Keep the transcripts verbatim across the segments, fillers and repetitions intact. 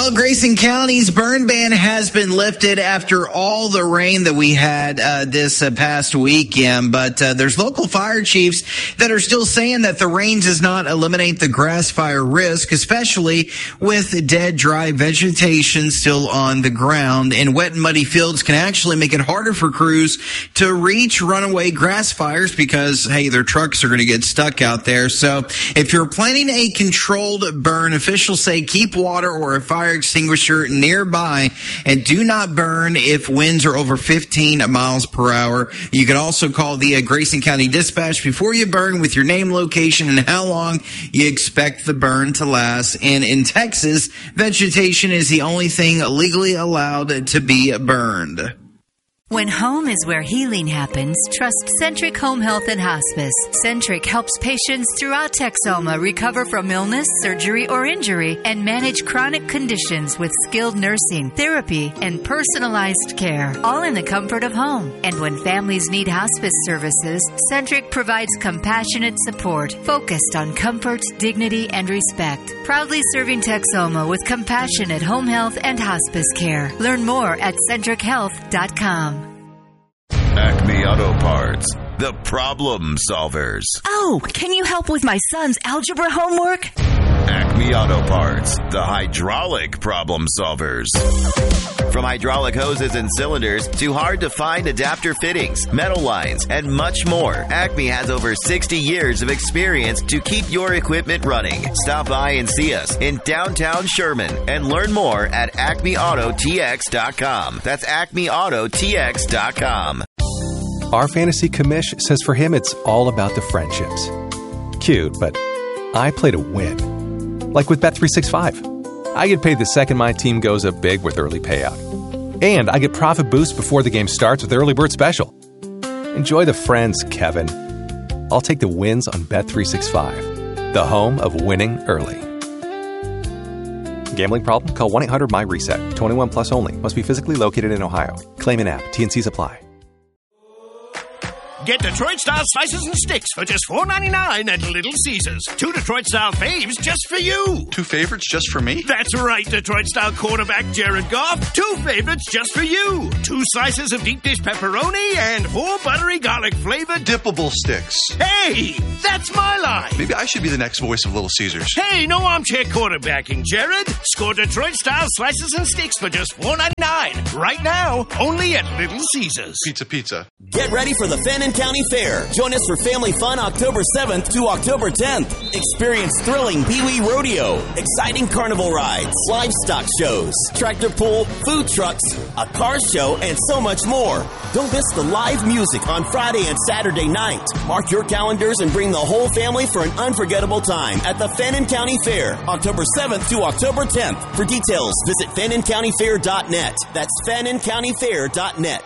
Well, Grayson County's burn ban has been lifted after all the rain that we had uh, this uh, past weekend. But uh, there's local fire chiefs that are still saying that the rain does not eliminate the grass fire risk, especially with dead, dry vegetation still on the ground. And wet and muddy fields can actually make it harder for crews to reach runaway grass fires because, hey, their trucks are going to get stuck out there. So if you're planning a controlled burn, officials say keep water or a fire extinguisher nearby and do not burn if winds are over fifteen miles per hour. You can also call the uh, Grayson County Dispatch before you burn with your name, location, and how long you expect the burn to last. And in Texas, vegetation is the only thing legally allowed to be burned. When home is where healing happens, trust Centric Home Health and Hospice. Centric helps patients throughout Texoma recover from illness, surgery, or injury and manage chronic conditions with skilled nursing, therapy, and personalized care, all in the comfort of home. And when families need hospice services, Centric provides compassionate support focused on comfort, dignity, and respect. Proudly serving Texoma with compassionate home health and hospice care. Learn more at centric health dot com. Acme Auto Parts, the problem solvers. Oh, can you help with my son's algebra homework? Acme Auto Parts, the hydraulic problem solvers. From hydraulic hoses and cylinders to hard-to-find adapter fittings, metal lines, and much more, Acme has over sixty years of experience to keep your equipment running. Stop by and see us in downtown Sherman and learn more at acme auto t x dot com. That's acme auto t x dot com. Our fantasy commish says for him it's all about the friendships. Cute, but I play to win. Like with Bet three sixty-five. I get paid the second my team goes up big with early payout. And I get profit boost before the game starts with Early Bird Special. Enjoy the friends, Kevin. I'll take the wins on Bet three sixty-five, the home of winning early. Gambling problem? Call one eight hundred M Y reset. twenty-one plus only. Must be physically located in Ohio. Claim in app. T and Cs apply. Get Detroit-style slices and sticks for just four ninety-nine at Little Caesars. Two Detroit-style faves just for you. Two favorites just for me? That's right, Detroit-style quarterback Jared Goff. Two favorites just for you. Two slices of deep dish pepperoni and four buttery garlic-flavored dippable sticks. Hey, that's my line. Maybe I should be the next voice of Little Caesars. Hey, no armchair quarterbacking, Jared. Score Detroit-style slices and sticks for just four ninety-nine. Right now, only at Little Caesars. Pizza, pizza. Get ready for the Fannin County Fair. Join us for family fun October seventh to October tenth. Experience thrilling Pee-wee rodeo, exciting carnival rides, livestock shows, tractor pull, food trucks, a car show, and so much more. Don't miss the live music on Friday and Saturday night. Mark your calendars and bring the whole family for an unforgettable time at the Fannin County Fair, October seventh to October tenth. For details, visit fannin county fair dot net. That's fannin county fair dot net.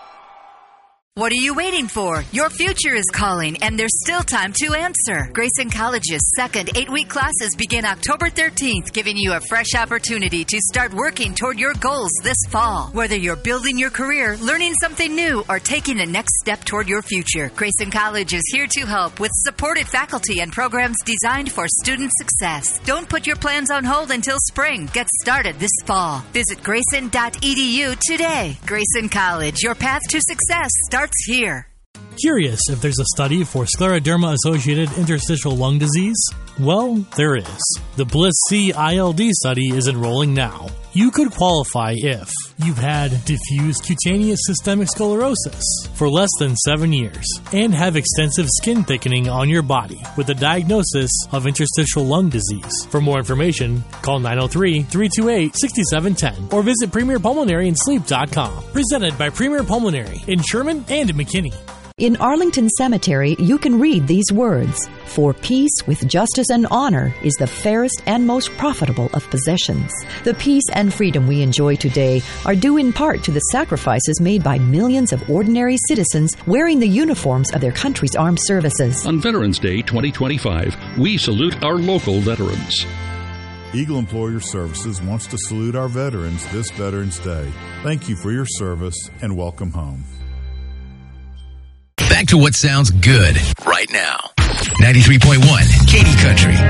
What are you waiting for? Your future is calling, and there's still time to answer. Grayson College's second eight-week classes begin October thirteenth, giving you a fresh opportunity to start working toward your goals this fall. Whether you're building your career, learning something new, or taking the next step toward your future, Grayson College is here to help with supported faculty and programs designed for student success. Don't put your plans on hold until spring. Get started this fall. Visit grayson dot e d u today. Grayson College, your path to success starts here. Curious if there's a study for scleroderma-associated interstitial lung disease? Well, there is. The BLISS-C I L D study is enrolling now. You could qualify if you've had diffuse cutaneous systemic sclerosis for less than seven years and have extensive skin thickening on your body with a diagnosis of interstitial lung disease. For more information, call nine oh three, three two eight, six seven one zero or visit premier pulmonary and sleep dot com. Presented by Premier Pulmonary in Sherman and McKinney. In Arlington Cemetery, you can read these words: "For peace with justice and honor is the fairest and most profitable of possessions." The peace and freedom we enjoy today are due in part to the sacrifices made by millions of ordinary citizens wearing the uniforms of their country's armed services. On Veterans Day twenty twenty-five, we salute our local veterans. Eagle Employer Services wants to salute our veterans this Veterans Day. Thank you for your service and welcome home. Back to what sounds good right now. ninety-three point one Katy Country.